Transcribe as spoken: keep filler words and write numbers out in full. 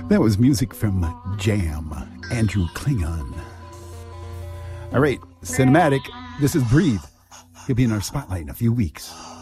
That was music from Jam, Andrew Klingon. All right, Cinematic, this is Breathe. He'll be in our spotlight in a few weeks.